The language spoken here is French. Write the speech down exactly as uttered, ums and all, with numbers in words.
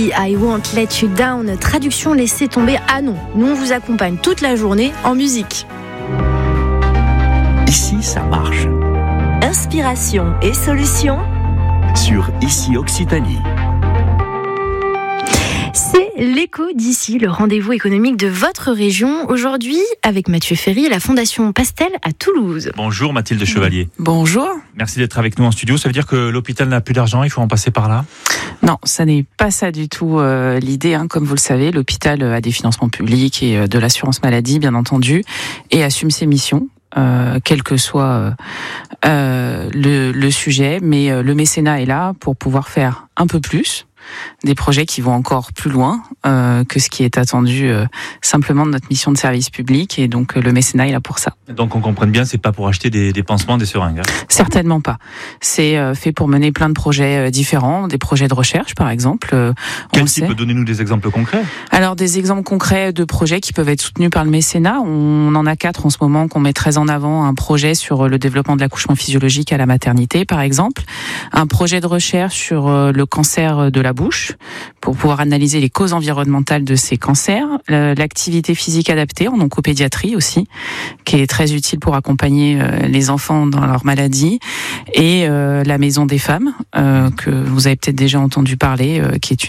I Won't Let You Down, traduction laissez tomber. Ah non, nous on vous accompagne toute la journée en musique. Ici, ça marche. Inspiration et solutions Sur Ici Occitanie. C'est l'écho d'ici, le rendez-vous économique de votre région. Aujourd'hui, avec Mathieu Ferry et la Fondation Pastel à Toulouse. Bonjour Mathilde Chevalier. Bonjour. Merci d'être avec nous en studio. Ça veut dire que l'hôpital n'a plus d'argent, il faut en passer par là ? Non, ça n'est pas ça du tout euh, l'idée. Hein. Comme vous le savez, l'hôpital a des financements publics et euh, de l'assurance maladie, bien entendu, et assume ses missions. Euh, quel que soit euh, le, le sujet, mais euh, le mécénat est là pour pouvoir faire un peu plus, des projets qui vont encore plus loin euh, que ce qui est attendu euh, simplement de notre mission de service public, et donc euh, le mécénat est là pour ça. Donc on comprenne bien, c'est pas pour acheter des, des pansements, des seringues. Hein. Certainement pas. C'est euh, fait pour mener plein de projets euh, différents, des projets de recherche par exemple. Euh, Quel type ? Donnez-nous des exemples concrets. Alors des exemples concrets de projets qui peuvent être soutenus par le mécénat. On en a quatre en ce moment qu'on met très en avant. Un projet sur le développement de l'accouchement physiologique à la maternité par exemple. Un projet de recherche sur euh, le cancer de la bouche pour pouvoir analyser les causes environnementales de ces cancers. L'activité physique adaptée en oncopédiatrie aussi, qui est très utile pour accompagner euh, les enfants dans leur maladie. Et euh, la maison des femmes, euh, que vous avez peut-être déjà entendu parler, euh, qui est